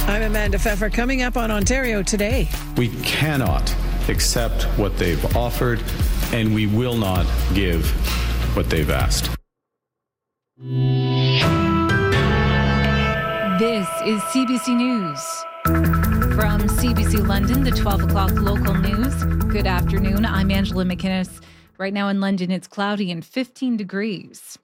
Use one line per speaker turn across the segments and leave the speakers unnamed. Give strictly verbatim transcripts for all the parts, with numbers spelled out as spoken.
I'm Amanda Pfeffer. Coming up on Ontario Today.
We cannot accept what they've offered, and we will not give what they've asked.
This is C B C News. From C B C London, the twelve o'clock local news. Good afternoon. I'm Angela McInnes. Right now in London, it's cloudy and fifteen degrees.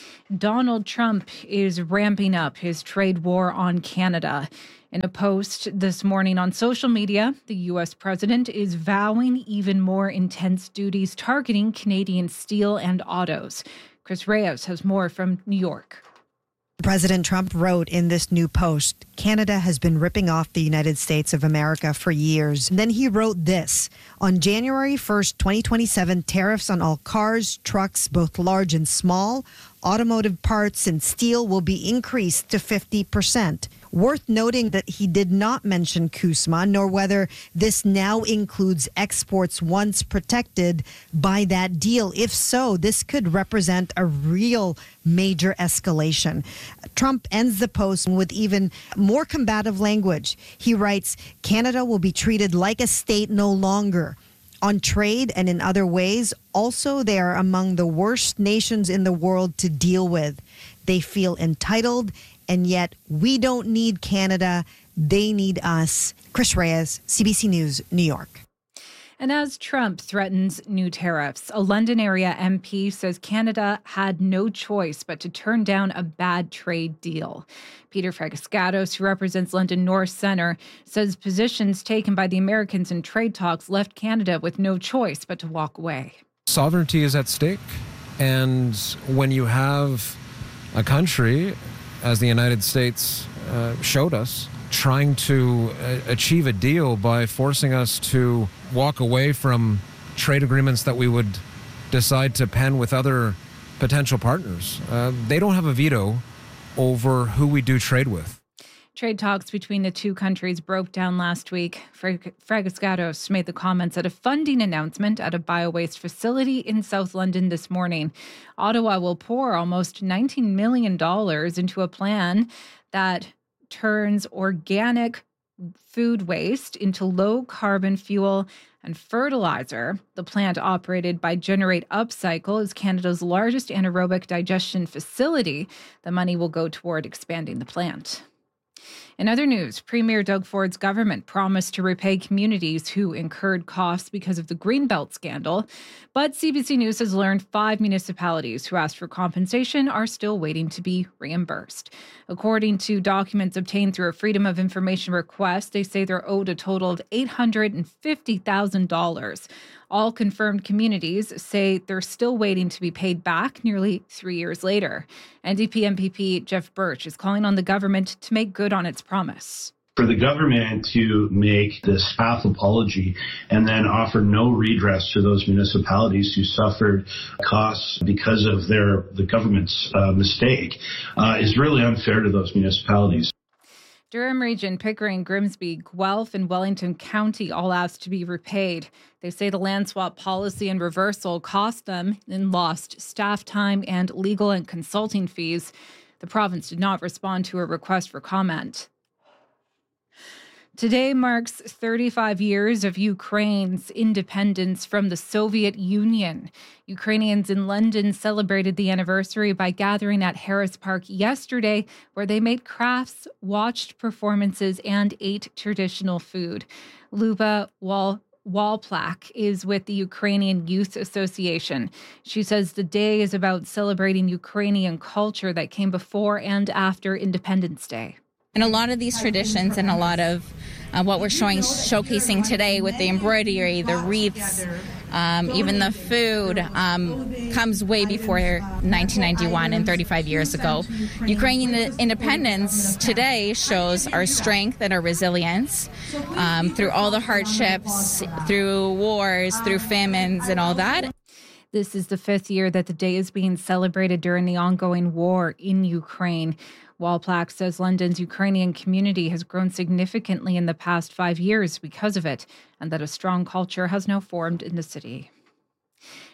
Donald Trump is ramping up his trade war on Canada. In a post this morning on social media, the U S president is vowing even more intense duties targeting Canadian steel and autos. Chris Reyes has more from New York.
President Trump wrote in this new post, Canada has been ripping off the United States of America for years. And then he wrote this, on January first, twenty twenty-seven, tariffs on all cars, trucks, both large and small, automotive parts and steel will be increased to fifty percent. Worth noting that he did not mention CUSMA, nor whether this now includes exports once protected by that deal. If so, this could represent a real major escalation. Trump ends the post with even more combative language. He writes, Canada will be treated like a state no longer. On trade and in other ways, also they are among the worst nations in the world to deal with. They feel entitled, and yet we don't need Canada. They need us. Chris Reyes, C B C News, New York.
And as Trump threatens new tariffs, a London area M P says Canada had no choice but to turn down a bad trade deal. Peter Fragaskatos, who represents London North Centre, says positions taken by the Americans in trade talks left Canada with no choice but to walk away.
Sovereignty is at stake. And when you have a country, as the United States uh, showed us, trying to uh, achieve a deal by forcing us to walk away from trade agreements that we would decide to pen with other potential partners. Uh, they don't have a veto over who we do trade with.
Trade talks between the two countries broke down last week. Fragaskatos made the comments at a funding announcement at a biowaste facility in South London this morning. Ottawa will pour almost nineteen million dollars into a plan that turns organic food waste into low-carbon fuel and fertilizer. The plant, operated by Generate Upcycle, is Canada's largest anaerobic digestion facility. The money will go toward expanding the plant. In other news, Premier Doug Ford's government promised to repay communities who incurred costs because of the Greenbelt scandal. But C B C News has learned five municipalities who asked for compensation are still waiting to be reimbursed. According to documents obtained through a Freedom of Information request, they say they're owed a total of eight hundred fifty thousand dollars. All confirmed communities say they're still waiting to be paid back nearly three years later. N D P M P P Jeff Birch is calling on the government to make good on its promise.
For the government to make this half apology and then offer no redress to those municipalities who suffered costs because of their the government's uh, mistake uh, is really unfair to those municipalities.
Durham Region, Pickering, Grimsby, Guelph, and Wellington County all asked to be repaid. They say the land swap policy and reversal cost them in lost staff time and legal and consulting fees. The province did not respond to a request for comment. Today marks thirty-five years of Ukraine's independence from the Soviet Union. Ukrainians in London celebrated the anniversary by gathering at Harris Park yesterday, where they made crafts, watched performances, and ate traditional food. Luba Wal Walplak is with the Ukrainian Youth Association. She says the day is about celebrating Ukrainian culture that came before and after Independence Day.
And a lot of these traditions and a lot of uh, what we're showing, showcasing today with the embroidery, the wreaths, um, even the food, um, comes way before nineteen ninety-one and thirty-five years ago. Ukrainian independence today shows our strength and our resilience um, through all the hardships, through wars, through famines and all that.
This is the fifth year that the day is being celebrated during the ongoing war in Ukraine. Walplak says London's Ukrainian community has grown significantly in the past five years because of it, and that a strong culture has now formed in the city.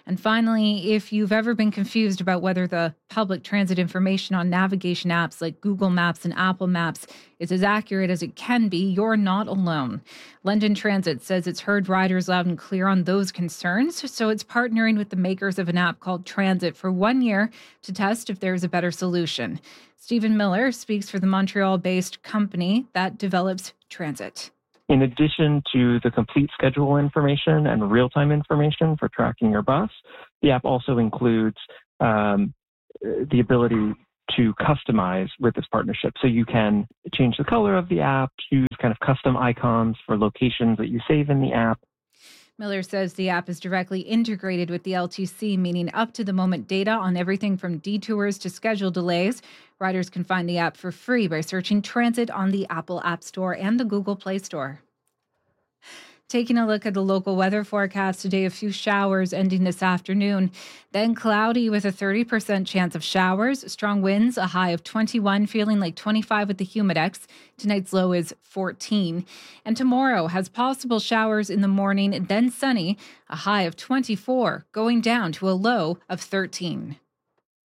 And finally, if you've ever been confused about whether the public transit information on navigation apps like Google Maps and Apple Maps is as accurate as it can be, you're not alone. London Transit says it's heard riders loud and clear on those concerns, so it's partnering with the makers of an app called Transit for one year to test if there's a better solution. Stephen Miller speaks for the Montreal-based company that develops Transit.
In addition to the complete schedule information and real-time information for tracking your bus, the app also includes um, the ability to customize with this partnership. So you can change the color of the app, choose kind of custom icons for locations that you save in the app.
Miller says the app is directly integrated with the L T C, meaning up-to-the-moment data on everything from detours to schedule delays. Riders can find the app for free by searching Transit on the Apple App Store and the Google Play Store. Taking a look at the local weather forecast today, a few showers ending this afternoon, then cloudy with a thirty percent chance of showers, strong winds, a high of twenty-one, feeling like twenty-five with the humidex. Tonight's low is fourteen. And tomorrow has possible showers in the morning, then sunny, a high of twenty-four, going down to a low of thirteen.